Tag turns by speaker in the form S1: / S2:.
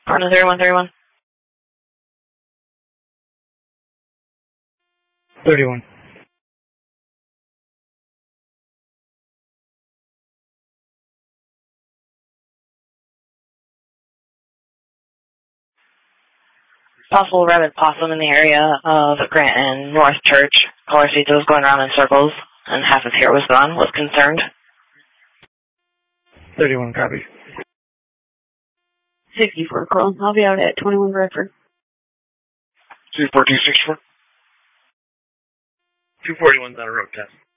S1: On 3131.
S2: 31.
S1: Possible rabid possum in the area of Grant and North Church. Colorcito was going around in circles, and half his hair was gone. Was concerned.
S2: 31, copy.
S3: 64, Carl. I'll be out at 21 Bradford.
S4: 24264. 241's on a rope test.